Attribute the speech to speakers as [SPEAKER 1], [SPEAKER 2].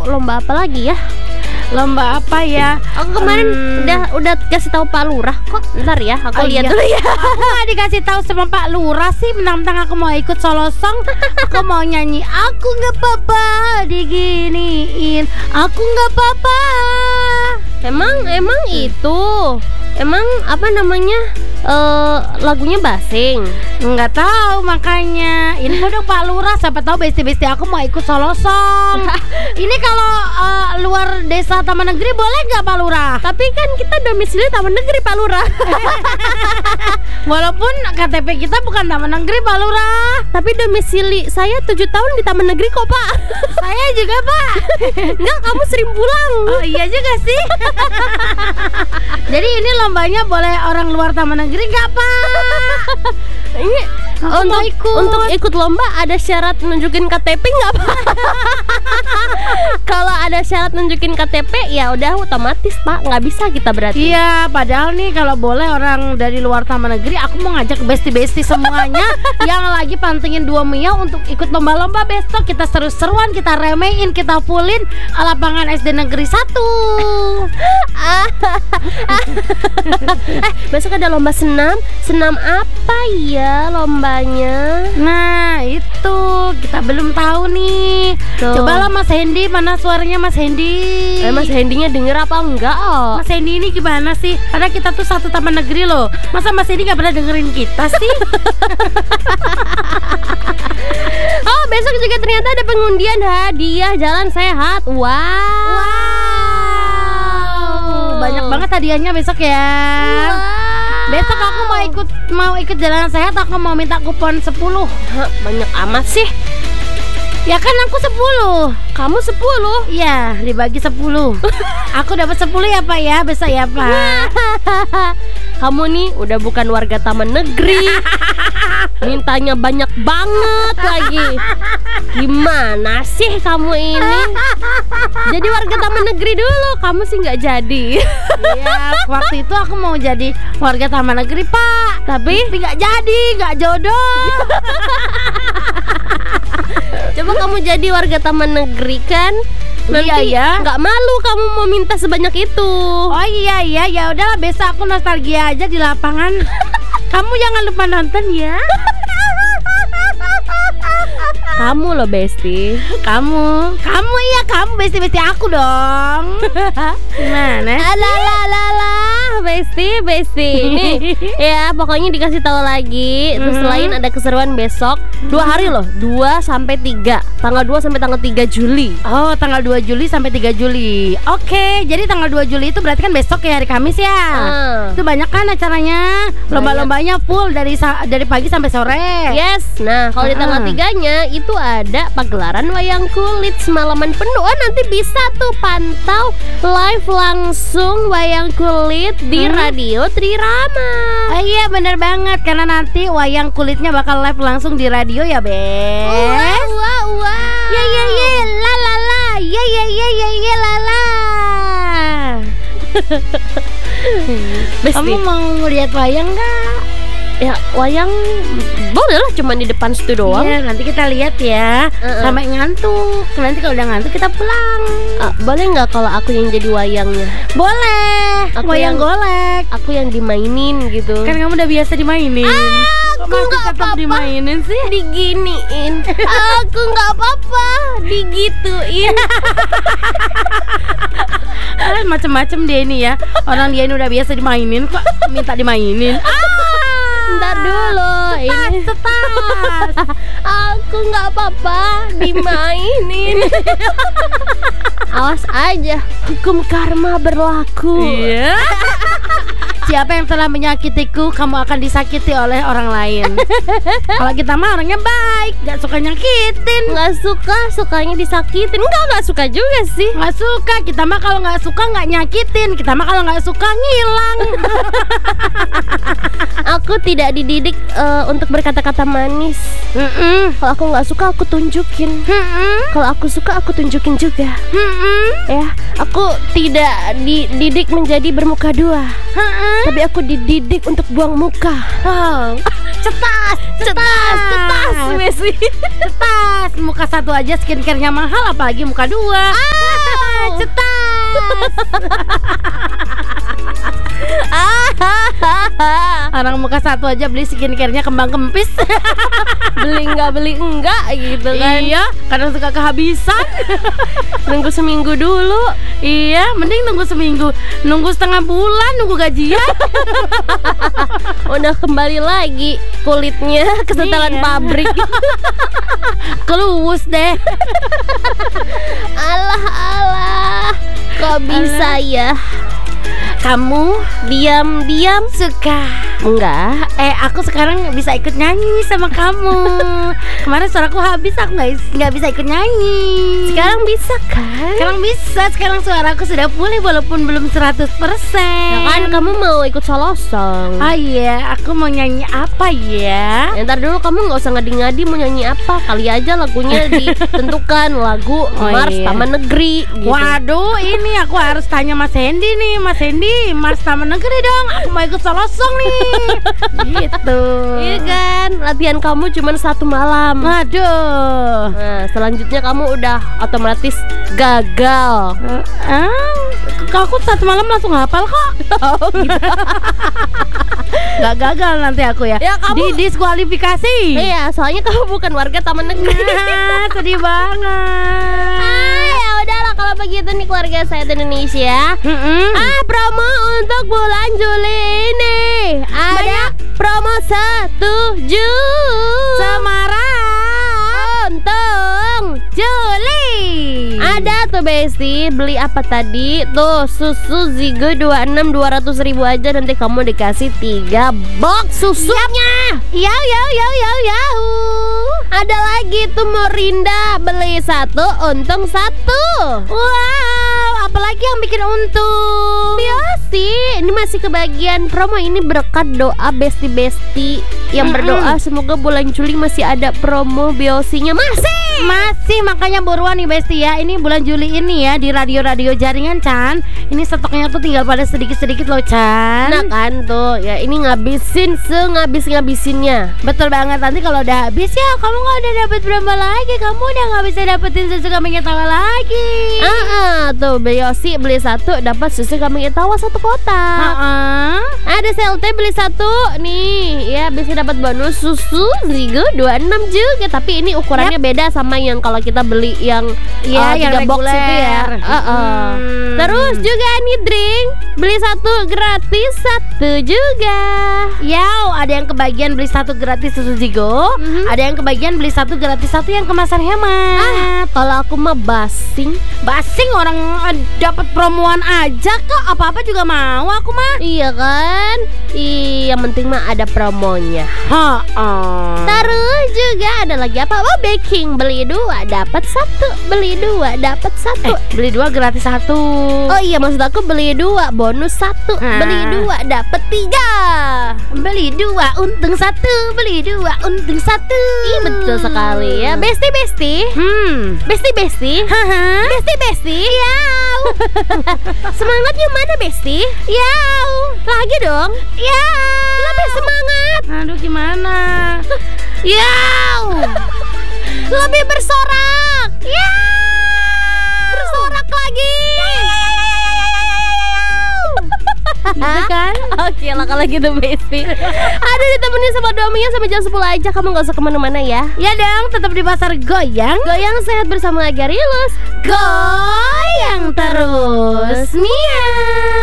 [SPEAKER 1] lomba apa lagi ya?
[SPEAKER 2] Lomba apa ya?
[SPEAKER 1] Aku kemarin udah kasih tahu Pak Lurah kok. Bentar ya, aku lihat dulu ya.
[SPEAKER 2] Aku nggak dikasih tahu sama Pak Lurah sih. Mentang-mentang aku mau ikut solo song, aku mau nyanyi. Aku nggak apa-apa diginiin. Aku nggak apa-apa.
[SPEAKER 1] Emang itu. Emang apa namanya? Lagunya basing.
[SPEAKER 2] Nggak tahu makanya. Ini dong Pak Lurah, siapa tahu besti-besti aku mau ikut solo song. Ini kalau luar desa Taman Negeri boleh nggak Pak Lurah?
[SPEAKER 1] Tapi kan kita domisili Taman Negeri Pak Lurah.
[SPEAKER 2] Walaupun KTP kita bukan Taman Negeri Pak Lurah.
[SPEAKER 1] Tapi domisili saya 7 tahun di Taman Negeri kok Pak.
[SPEAKER 2] Saya juga Pak.
[SPEAKER 1] Enggak, kamu sering pulang.
[SPEAKER 2] Oh iya juga sih. Jadi ini lombanya boleh orang luar Taman Negeri nggak Pak?
[SPEAKER 1] Ini untuk ikut lomba ada syarat nunjukin KTP nggak Pak? Kalau ada syarat nunjukin KTP ya udah otomatis Pak, nggak bisa kita berarti.
[SPEAKER 2] Iya, padahal nih kalau boleh orang dari luar Taman Negeri, aku mau ngajak besti-besti semuanya yang lagi pantengin 2 Mia untuk ikut lomba-lomba besok. Kita seru-seruan, kita remein, kita fullin lapangan SD Negeri 1.
[SPEAKER 1] Besok ada lomba senam. Senam apa ya lombanya?
[SPEAKER 2] Nah itu kita belum tahu nih. Cobalah Mas Hendy, mana suaranya Mas Hendy?
[SPEAKER 1] Mas Hendy-nya denger apa enggak?
[SPEAKER 2] Mas Hendy ini gimana sih? Karena kita tuh satu Taman Negeri loh. Masa Mas Hendy gak pernah dengerin kita sih?
[SPEAKER 1] Oh, besok juga ternyata ada pengundian hadiah Jalan Sehat. Wow.
[SPEAKER 2] Banyak banget hadiahnya besok ya. Besok aku mau ikut Jalan Sehat, aku mau minta kupon 10.
[SPEAKER 1] Banyak amat sih.
[SPEAKER 2] Ya kan aku 10.
[SPEAKER 1] Kamu 10?
[SPEAKER 2] Iya, dibagi 10. Aku dapat 10 ya Pak ya, besok ya Pak.
[SPEAKER 1] Kamu nih udah bukan warga Taman Negeri. Mintanya banyak banget lagi. Gimana sih kamu ini? Jadi warga Taman Negeri dulu, kamu sih nggak jadi.
[SPEAKER 2] Iya, waktu itu aku mau jadi warga Taman Negeri Pak, tapi nggak jadi, nggak jodoh.
[SPEAKER 1] Coba kamu jadi warga Taman Negeri kan? Nanti nggak malu kamu mau minta sebanyak itu.
[SPEAKER 2] Oh iya ya udahlah, besok aku nostalgia aja di lapangan. Kamu jangan lupa nonton ya.
[SPEAKER 1] Kamu loh Besti.
[SPEAKER 2] Kamu iya, kamu besti aku dong. Gimana?
[SPEAKER 1] Alah Besti. Nih, ya pokoknya dikasih tahu lagi. Terus selain ada keseruan besok 2 hari loh, 2 sampai 3. Tanggal 2 sampai tanggal 3 Juli.
[SPEAKER 2] Oh, tanggal 2 Juli sampai 3 Juli. Oke, jadi tanggal 2 Juli itu berarti kan besok ya, hari Kamis ya. Itu banyak kan acaranya. Lomba-lombanya full dari pagi sampai sore.
[SPEAKER 1] Yes. Nah, kalau di tanggal 3-nya itu ada pagelaran wayang kulit semalaman penuh. Oh, nanti bisa tuh pantau live langsung wayang kulit di Radio Trirama.
[SPEAKER 2] Iya bener banget, karena nanti wayang kulitnya bakal live langsung di radio ya Bes.
[SPEAKER 1] Wow.
[SPEAKER 2] Ya la la la. Ya la la. Kamu mau lihat wayang nggak?
[SPEAKER 1] Ya wayang boleh lah, cuma di depan situ doang.
[SPEAKER 2] Iya, nanti kita lihat ya sampai ngantuk. Nanti kalau udah ngantuk kita pulang.
[SPEAKER 1] Boleh nggak kalau aku yang jadi wayangnya?
[SPEAKER 2] Boleh.
[SPEAKER 1] Aku
[SPEAKER 2] wayang
[SPEAKER 1] yang
[SPEAKER 2] golek.
[SPEAKER 1] Aku yang dimainin gitu.
[SPEAKER 2] Kan kamu udah biasa dimainin.
[SPEAKER 1] Aku nggak apa-apa
[SPEAKER 2] dimainin sih.
[SPEAKER 1] Diginiin. Aku nggak apa-apa digituin.
[SPEAKER 2] Macem-macem dia ini ya. Orang dia ini udah biasa dimainin kok minta dimainin.
[SPEAKER 1] Ntar dulu ini
[SPEAKER 2] setas.
[SPEAKER 1] Aku nggak apa-apa dimainin. Awas aja, hukum karma berlaku.
[SPEAKER 2] Iya. Siapa yang telah menyakitiku, kamu akan disakiti oleh orang lain. Kalau kita mah orangnya baik, gak suka nyakitin.
[SPEAKER 1] Gak suka, sukanya disakitin. Gak suka juga sih.
[SPEAKER 2] Gak suka, kita mah kalau gak suka gak nyakitin. Kita mah kalau gak suka ngilang.
[SPEAKER 1] Aku tidak dididik untuk berkata-kata manis. Kalau aku gak suka, aku tunjukin. Kalau aku suka, aku tunjukin juga. Ya, aku tidak dididik menjadi bermuka dua. Tapi aku dididik untuk buang muka.
[SPEAKER 2] Cetas Messi. Cetas. Muka satu aja skincare-nya mahal, apalagi muka dua. cetas. Orang muka satu aja beli skincare-nya kembang kempis.
[SPEAKER 1] Beli enggak gitu kan.
[SPEAKER 2] Iya, kadang suka kehabisan.
[SPEAKER 1] Nunggu seminggu dulu.
[SPEAKER 2] Iya, mending nunggu seminggu. Nunggu setengah bulan, nunggu gajian.
[SPEAKER 1] Udah kembali lagi kulitnya ke setelan
[SPEAKER 2] Iya.
[SPEAKER 1] pabrik.
[SPEAKER 2] Keluus deh.
[SPEAKER 1] Alah, kok bisa ya?
[SPEAKER 2] Kamu
[SPEAKER 1] Diam-diam
[SPEAKER 2] suka?
[SPEAKER 1] enggak?
[SPEAKER 2] Aku sekarang bisa ikut nyanyi sama kamu. Kemarin suaraku habis, aku nggak bisa ikut nyanyi.
[SPEAKER 1] Sekarang bisa kan?
[SPEAKER 2] Sekarang bisa, sekarang suaraku sudah pulih walaupun belum 100%.
[SPEAKER 1] Ya kan kamu mau ikut solo song.
[SPEAKER 2] Oh iya, aku mau nyanyi apa ya?
[SPEAKER 1] Ntar dulu kamu nggak usah ngadi-ngadi mau nyanyi apa. Kali aja lagunya ditentukan lagu
[SPEAKER 2] Oh,
[SPEAKER 1] Mars
[SPEAKER 2] iya.
[SPEAKER 1] Taman Negeri gitu.
[SPEAKER 2] Waduh, ini aku harus tanya Mas Hendy nih. Mas Hendy, Mas Taman Negeri dong. Aku mau ikut solo song nih. Gitu.
[SPEAKER 1] Iya kan, latihan kamu cuma 1 malam.
[SPEAKER 2] Waduh.
[SPEAKER 1] Nah, selanjutnya kamu udah otomatis gagal.
[SPEAKER 2] Aku 1 malam langsung hafal kok.
[SPEAKER 1] Oh, gitu.
[SPEAKER 2] Nggak gagal nanti aku ya.
[SPEAKER 1] Ya, kamu-
[SPEAKER 2] Didiskualifikasi.
[SPEAKER 1] Iya, soalnya kamu bukan warga Taman Negeri.
[SPEAKER 2] Sedih banget.
[SPEAKER 1] Ya udahlah kalau begitu nih keluarga saya di Indonesia. Promo untuk bulan Juli ini ada promo 1
[SPEAKER 2] Semarang
[SPEAKER 1] untung
[SPEAKER 2] Juli.
[SPEAKER 1] ada tuh Besti. Beli apa tadi? Tuh susu Zigo 26 200.000 aja. Nanti kamu dikasih 3 box susunya.
[SPEAKER 2] Yau.
[SPEAKER 1] Ada lagi tuh Morinda. Beli 1 untung 1.
[SPEAKER 2] Wow, apalagi yang bikin untung?
[SPEAKER 1] Biosi, ini masih kebagian promo ini berkat doa besti-besti yang berdoa semoga bulan Juli masih ada promo biosinya.
[SPEAKER 2] Masih, makanya buruan nih Besti ya. Ini bulan Juli ini ya di radio-radio jaringan Chan. Ini stoknya tuh tinggal pada sedikit-sedikit loh Chan.
[SPEAKER 1] Nah kan tuh ya, ini ngabisin ngabis-ngabisinnya.
[SPEAKER 2] Betul banget, nanti kalau udah habis ya kamu nggak udah dapet berapa lagi. Kamu udah nggak bisa dapetin susu kambing tawa lagi.
[SPEAKER 1] Tuh Biosi beli 1 dapat susu kambing tawa 1 kotak. Ada CLT beli 1 nih ya, bisa dapat bonus susu Zigo 26 juga. Tapi ini ukurannya beda sama yang kalau kita beli yang
[SPEAKER 2] Iya, yang
[SPEAKER 1] 3 box
[SPEAKER 2] reguler.
[SPEAKER 1] itu ya. Terus juga nih drink beli 1 gratis 1 juga.
[SPEAKER 2] Yau, ada yang kebagian beli 1 gratis susu Zigo. Ada yang kebagian beli 1 gratis 1 yang kemasan hemat.
[SPEAKER 1] Kalau aku mah basing.
[SPEAKER 2] Basing orang dapat promoan aja kok. Apa-apa juga mau aku mah.
[SPEAKER 1] Iya kan? Yang penting mah ada promonya. Terus juga ada lagi apa? Oh, baking beli 2 dapat 1. Beli 2 dapat 1.
[SPEAKER 2] Beli 2 gratis 1.
[SPEAKER 1] Oh iya, maksud aku beli 2 bonus 1. Beli 2 dapat 3.
[SPEAKER 2] Beli 2 untung 1. Beli 2 untung 1.
[SPEAKER 1] Ih, betul sekali ya. Besti. Besti. Besti. Yau. Semangatnya mana Besti? Yau. Lagi dong. Yau. Lebih semangat.
[SPEAKER 2] Aduh gimana?
[SPEAKER 1] Yau. Lebih bersorak. Yau. Bersorak lagi.
[SPEAKER 2] Gitu kan?
[SPEAKER 1] Oke lah kalau gitu Besti. Aduh, ditemenin sama Dominya sampai jam 10 aja. Kamu gak usah kemana-mana ya.
[SPEAKER 2] Ya dong, tetap di pasar goyang.
[SPEAKER 1] Goyang sehat bersama Agarilus.
[SPEAKER 2] Goyang terus, Mia.